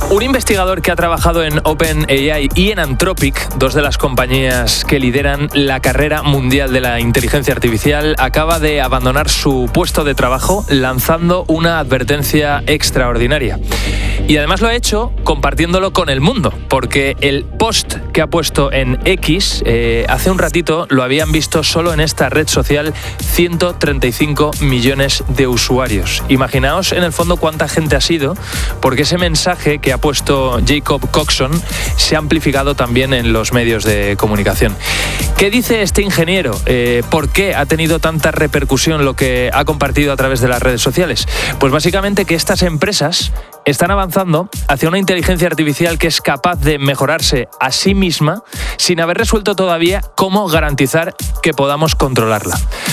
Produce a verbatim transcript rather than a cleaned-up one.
Un investigador que ha trabajado en OpenAI y en Anthropic, dos de las compañías que lideran la carrera mundial de la inteligencia artificial, acaba de abandonar su puesto de trabajo lanzando una advertencia extraordinaria. Y además lo ha hecho compartiéndolo con el mundo, porque el post que ha puesto en X eh, hace un ratito lo habían visto solo en esta red social ciento treinta y cinco millones de usuarios. Imaginaos en el fondo cuánta gente ha sido, porque ese mensaje que ha puesto Jacob Coxon se ha amplificado también en los medios de comunicación. ¿Qué dice este ingeniero? Eh, ¿Por qué ha tenido tanta repercusión lo que ha compartido a través de las redes sociales? Pues básicamente que estas empresas están avanzando hacia una inteligencia artificial que es capaz de mejorarse a sí misma sin haber resuelto todavía cómo garantizar que podamos controlarla.